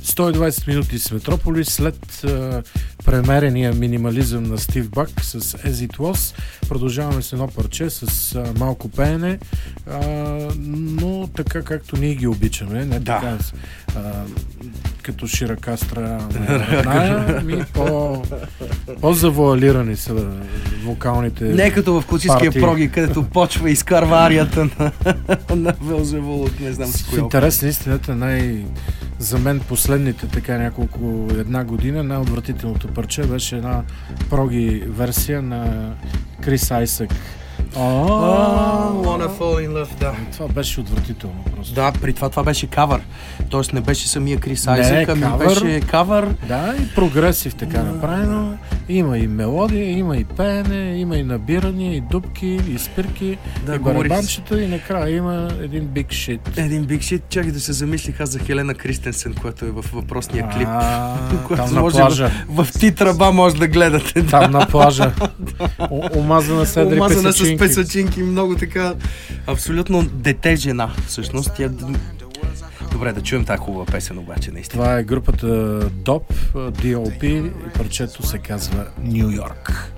120 минути с Метрополис след премерения минимализъм на Стив Бак с As It Was. Продължаваме с едно парче с малко пеене, но така както ние ги обичаме, не така като широкастра по-завуалирани са вокалните. Не като в класическия проги, където почва изкарва арията на Велзевул от не знам си кой. В интерес на истината, за мен последните една година най-отвратителното парче беше една проги версия на Крис Айсък. Wanna fall in love, да. Това беше отвратително просто. Да, при това беше кавър. Тоест не беше самия Крис Айзек, ами беше кавър. Да, и прогресив така направено. Има и мелодия, има и пеене, има и набирания, и дупки, и спирки, и барабанчета, и накрая има един big shit. Един big shit. Чакай да се замислих аз за Хелена Кристенсен, която е в въпросния клип. Там на плажа. В титраба може да гледате. Там на плажа. Омазана с едри песачинки. С песачинки, много така. Абсолютно дете жена, всъщност. Добре, да чуем тази хубава песен обаче, наистина. Това е групата DOP, DOP, и парчето се казва Ню Йорк.